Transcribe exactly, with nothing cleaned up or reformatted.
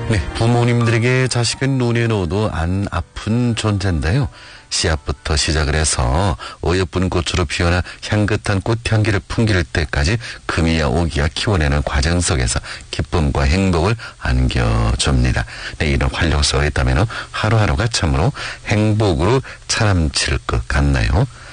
네, 부모님들에게 자식은 눈에 넣어도 안 아픈 존재인데요. 씨앗부터 시작을 해서 어여쁜 꽃으로 피어나 향긋한 꽃향기를 풍길 때까지 금이야 오기야 키워내는 과정 속에서 기쁨과 행복을 안겨줍니다. 네, 이런 활력소가 있다면 하루하루가 참으로 행복으로 차람칠 것 같나요?